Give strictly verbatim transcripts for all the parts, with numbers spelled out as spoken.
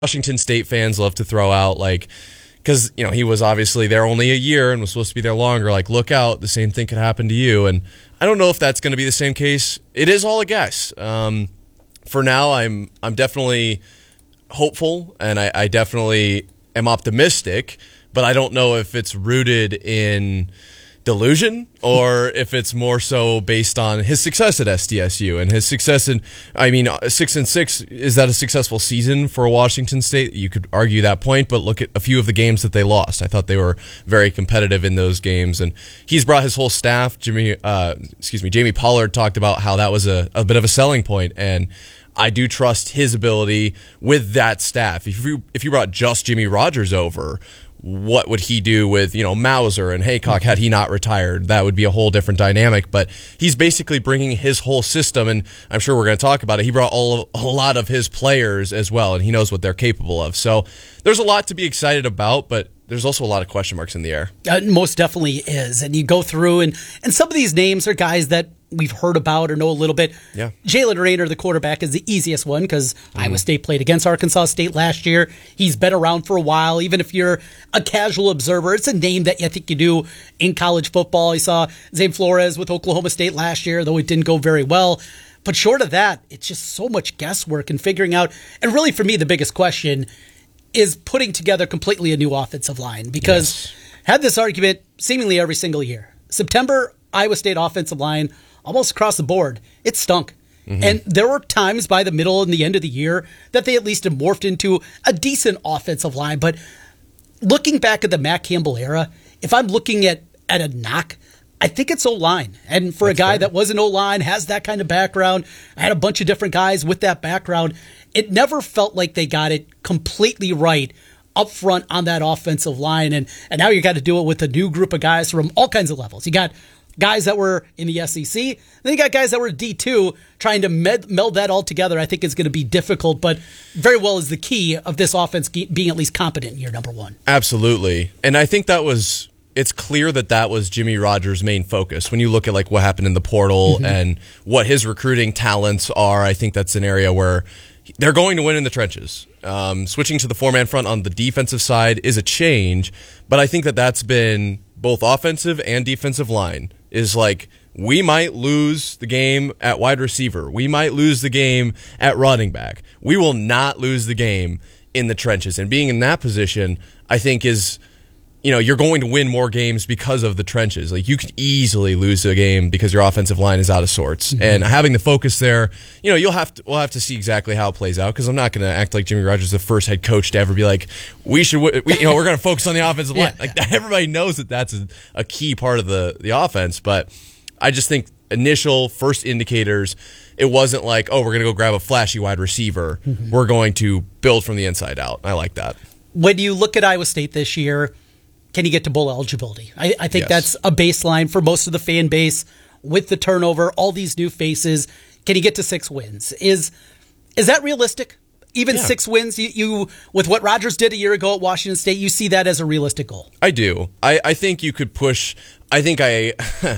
Washington State fans love to throw out, like, because, you know, he was obviously there only a year and was supposed to be there longer. Like, look out, the same thing could happen to you. And I don't know if that's going to be the same case. It is all a guess. Um, for now, I'm I'm definitely hopeful, and I, I definitely am optimistic, but I don't know if it's rooted in delusion or if it's more so based on his success at S D S U and his success in, I mean, six and six, is that a successful season for Washington State? You could argue that point, but look at a few of the games that they lost. I thought they were very competitive in those games, and he's brought his whole staff. Jimmy, uh, excuse me, Jamie Pollard talked about how that was a, a bit of a selling point, and I do trust his ability with that staff. If you if you brought just Jimmy Rogers over, what would he do with, you know, Mauser and Haycock had he not retired? That would be a whole different dynamic. But he's basically bringing his whole system, and I'm sure we're going to talk about it. He brought all of, a lot of his players as well, and he knows what they're capable of. So there's a lot to be excited about, but there's also a lot of question marks in the air. Uh, most definitely is. And you go through, and, and some of these names are guys that we've heard about or know a little bit. Yeah. Jalen Raynor, the quarterback, is the easiest one because mm-hmm. Iowa State played against Arkansas State last year. He's been around for a while. Even if you're a casual observer, it's a name that I think you do in college football. You saw Zane Flores with Oklahoma State last year, though it didn't go very well. But short of that, it's just so much guesswork and figuring out. And really, for me, the biggest question is putting together completely a new offensive line, because yes. had this argument seemingly every single year. September, Iowa State offensive line, almost across the board, it stunk. Mm-hmm. And there were times by the middle and the end of the year that they at least had morphed into a decent offensive line. But looking back at the Matt Campbell era, if I'm looking at, at a knock, I think it's O-line. And for That's a guy fair. that was an O-line, has that kind of background, I had a bunch of different guys with that background, it never felt like they got it completely right up front on that offensive line. And, and now you got to do it with a new group of guys from all kinds of levels. You got guys that were in the S E C, then you got guys that were D two, trying to med- meld that all together. I think is going to be difficult, but very well is the key of this offense being at least competent in year number one. Absolutely. And I think that was, it's clear that that was Jimmy Rogers' main focus. When you look at like what happened in the portal mm-hmm. and what his recruiting talents are, I think that's an area where they're going to win in the trenches. Um, switching to the four-man front on the defensive side is a change, but I think that that's been both offensive and defensive line. Is like, we might lose the game at wide receiver. We might lose the game at running back. We will not lose the game in the trenches. And being in that position, I think is, you know, you're going to win more games because of the trenches. Like, you could easily lose a game because your offensive line is out of sorts. Mm-hmm. And having the focus there, you know, you'll have to, we'll have to see exactly how it plays out, because I'm not going to act like Jimmy Rogers is the first head coach to ever be like, we should, we, you know, we're going to focus on the offensive line. Yeah. Like, everybody knows that that's a, a key part of the, the offense. But I just think initial first indicators, it wasn't like, oh, we're going to go grab a flashy wide receiver. Mm-hmm. We're going to build from the inside out. I like that. When you look at Iowa State this year, can you get to bowl eligibility? I, I think yes. that's a baseline for most of the fan base with the turnover, all these new faces. Can you get to six wins? Is is that realistic? Even yeah. six wins, you, you with what Rogers did a year ago at Washington State, you see that as a realistic goal? I do. I, I think you could push. I think I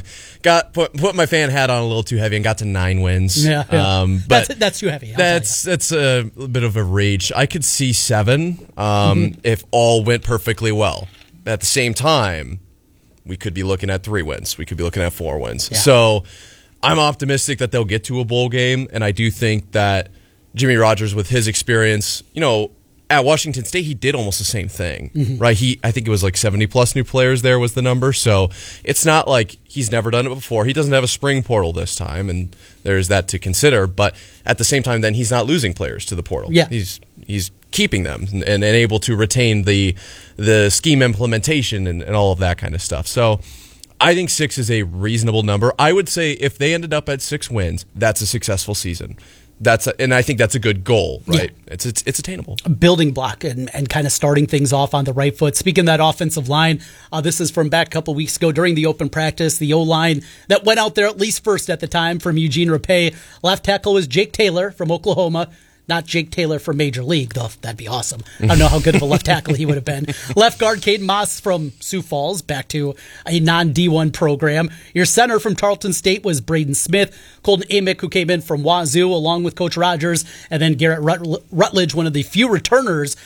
got put, put my fan hat on a little too heavy and got to nine wins. Yeah, yeah. Um, but that's, that's too heavy. I'll that's that's a bit of a reach. I could see seven um, mm-hmm. if all went perfectly well. At the same time, we could be looking at three wins. We could be looking at four wins. Yeah. So I'm optimistic that they'll get to a bowl game, and I do think that Jimmy Rogers, with his experience, you know, at Washington State, he did almost the same thing, mm-hmm. right? He, I think it was like seventy plus new players there was the number. So it's not like he's never done it before. He doesn't have a spring portal this time, and there's that to consider. But at the same time, then he's not losing players to the portal. Yeah. He's he's keeping them and, and able to retain the the scheme implementation and, and all of that kind of stuff. So I think six is a reasonable number. I would say if they ended up at six wins, that's a successful season. That's a, and I think that's a good goal, right? Yeah. It's, it's it's attainable. A building block and, and kind of starting things off on the right foot. Speaking of that offensive line, uh, this is from back a couple weeks ago during the open practice. The O-line that went out there at least first at the time from Eugene Rapay. Left tackle was Jake Taylor from Oklahoma. not Jake Taylor for Major League, though that'd be awesome. I don't know how good of a left tackle he would have been. Left guard, Caden Moss from Sioux Falls, back to a non-D one program. Your center from Tarleton State was Braden Smith. Colton Amick, who came in from Wazoo, along with Coach Rogers, and then Garrett Rut- Rutledge, one of the few returners